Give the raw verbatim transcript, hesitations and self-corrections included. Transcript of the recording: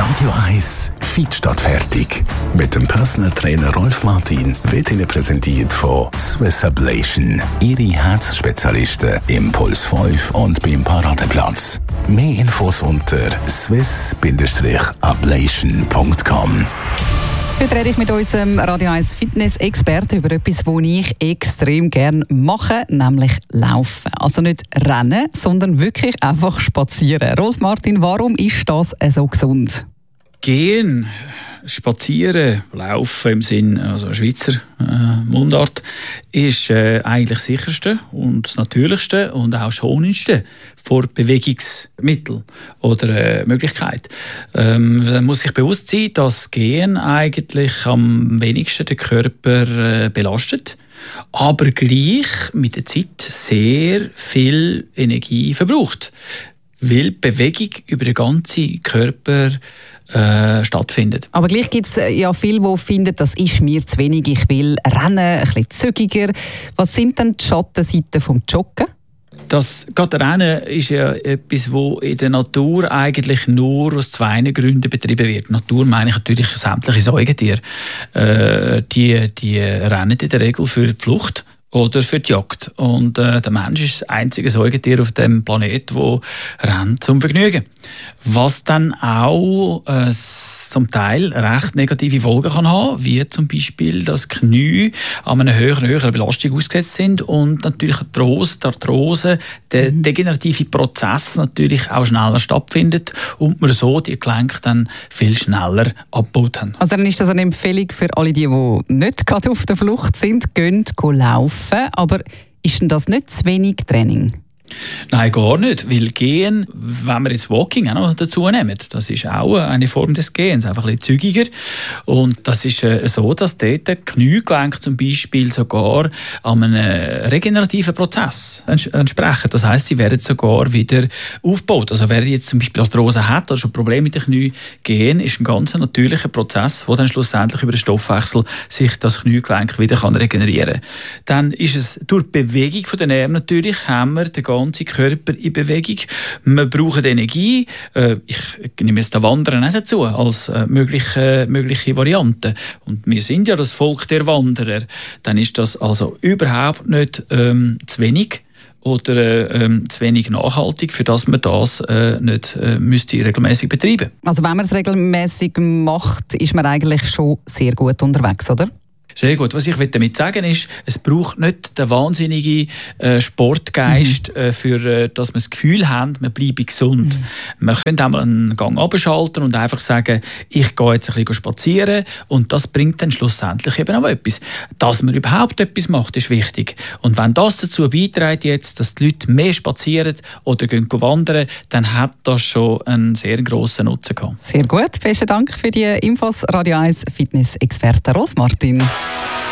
Radio eins Fit statt fertig. Mit dem Personal Trainer Rolf Martin wird Ihnen präsentiert von Swiss Ablation. Ihre Herzspezialisten im Puls fünf und beim Paradeplatz. Mehr Infos unter swiss ablation punkt com. Heute rede ich mit unserem Radio eins Fitness-Experten über etwas, das ich extrem gerne mache, nämlich Laufen. Also nicht rennen, sondern wirklich einfach spazieren. Rolf Martin, warum ist das so gesund? Gehen, spazieren, laufen im Sinn also Schweizer äh, Mundart ist äh, eigentlich das sicherste und das natürlichste und auch schonendste vor Bewegungsmittel oder äh, Möglichkeit. Ähm, man muss sich bewusst sein, dass Gehen eigentlich am wenigsten den Körper äh, belastet, aber gleich mit der Zeit sehr viel Energie verbraucht, weil Bewegung über den ganzen Körper Äh, stattfindet. Aber gleich gibt es ja viele, die finden, das ist mir zu wenig, ich will rennen, ein bisschen zügiger. Was sind denn die Schattenseiten vom Joggen? Das gerade Rennen ist ja etwas, das in der Natur eigentlich nur aus zwei Gründen betrieben wird. Natur meine ich natürlich sämtliche Säugetiere. Äh, die, die rennen in der Regel für die Flucht oder für die Jagd. Und äh, der Mensch ist das einzige Säugetier auf dem Planeten, das rennt zum Vergnügen. Was dann auch äh, zum Teil recht negative Folgen kann haben, wie zum Beispiel, dass Knie an einer höheren, höheren Belastung ausgesetzt sind und natürlich die Arthrose, die Arthrose, der degenerative Prozess natürlich auch schneller stattfindet und man so die Gelenke dann viel schneller abgebaut haben. Also dann ist das eine Empfehlung für alle, die, die nicht gerade auf der Flucht sind, gehen laufen. Aber ist denn das nicht zu wenig Training? Nein, gar nicht, weil Gehen, wenn wir jetzt Walking auch noch dazu nehmen, das ist auch eine Form des Gehens, einfach ein bisschen zügiger. Und das ist äh, so, dass dort die Kniegelenke zum Beispiel sogar an einem regenerativen Prozess ents- entsprechen. Das heisst, sie werden sogar wieder aufgebaut. Also wer jetzt zum Beispiel Arthrose hat oder schon Probleme mit den Knien, Gehen ist ein ganz natürlicher Prozess, wo dann schlussendlich über den Stoffwechsel sich das Kniegelenk wieder kann regenerieren kann. Dann ist es durch die Bewegung von den Nerven natürlich, haben wir den ganze Körper in Bewegung. Wir brauchen Energie. Ich nehme jetzt das Wandern nicht dazu als mögliche, mögliche Variante. Und wir sind ja das Volk der Wanderer. Dann ist das also überhaupt nicht ähm, zu wenig oder ähm, zu wenig nachhaltig, für das man das äh, nicht äh, müsste regelmäßig betreiben. Also wenn man es regelmäßig macht, ist man eigentlich schon sehr gut unterwegs, oder? Sehr gut. Was ich damit sagen will, ist, es braucht nicht den wahnsinnigen äh, Sportgeist, mhm. äh, für äh, dass wir das Gefühl haben, wir bleiben gesund. Mhm. Man könnte einmal einen Gang abschalten und einfach sagen, ich gehe jetzt ein bisschen spazieren und das bringt dann schlussendlich eben auch etwas. Dass man überhaupt etwas macht, ist wichtig. Und wenn das dazu beiträgt jetzt, dass die Leute mehr spazieren oder gehen wandern, dann hat das schon einen sehr grossen Nutzen gehabt. Sehr gut. Besten Dank für die Infos. Radio eins Fitness-Experte Rolf Martin.